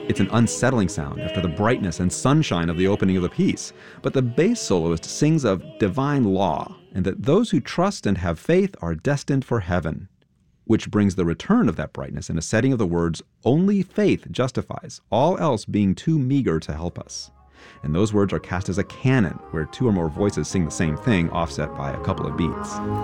It's an unsettling sound after the brightness and sunshine of the opening of the piece. But the bass soloist sings of divine law, and that those who trust and have faith are destined for heaven, which brings the return of that brightness in a setting of the words, "Only faith justifies, all else being too meager to help us." And those words are cast as a canon, where two or more voices sing the same thing, offset by a couple of beats.